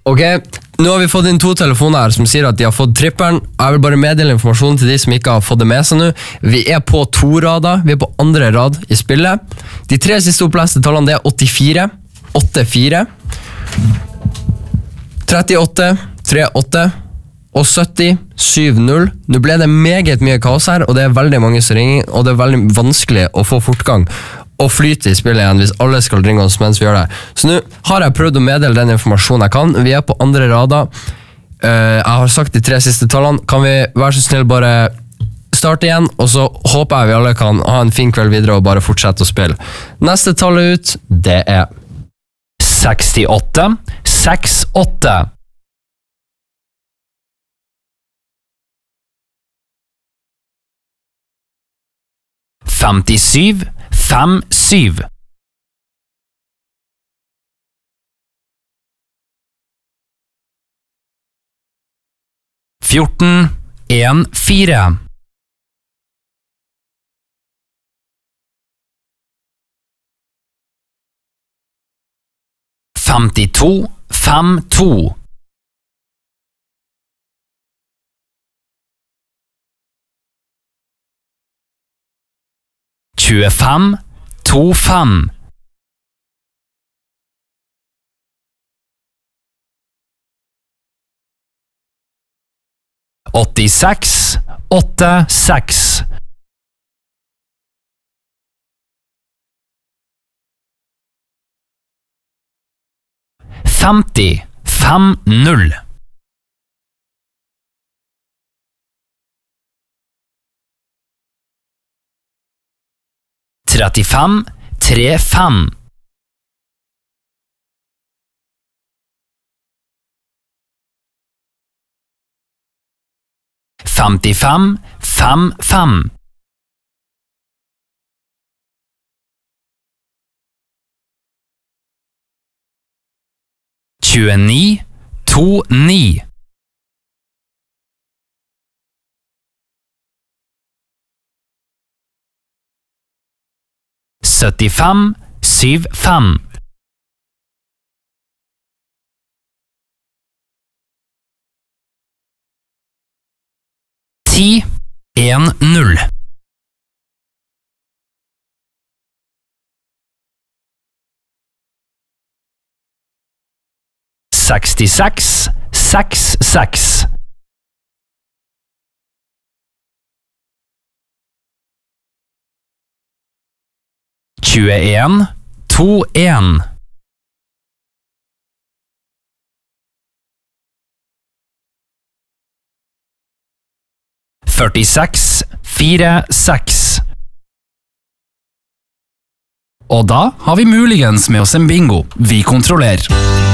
Ok, nå har vi fått inn 2 telefoner her som sier at de har fått tripperen. Jeg vil bare meddele informasjon til de som ikke har fått det med seg nå. Vi på 2 rader, vi på andre rad i spillet. De 3 siste oppleste tallene det 84, 84, 38, 38 og 70, 7-0. Nå ble det meget mye kaos her, og det veldig mange som ringer, og det veldig vanskelig å få fortgang og flyte i spillet igjen hvis alle skal ringe oss mens vi gjør det. Så nå har jeg prøvd å meddele den informasjonen jeg kan. Vi på andre rader. Jeg har sagt de 3 siste tallene. Kan vi være så snill bare starte igjen, og så håper jeg vi alle kan ha en fin kveld videre og bare fortsette å spille. Neste tallet ut, det 68, 68. 57, 57. 14, 1, 4. 52, 5, 2. 25, 2, 5. 86, 8, 6. 50, 5, 0. 35, 3, 5. 55, 5, 5. 29, 2, 9. 75, 7, 5. 10, 1, 0. 66, 6, 6. 21, 2, 1. 46, 4, 6. Og da har vi muligens med oss en bingo. Vi kontrollerer.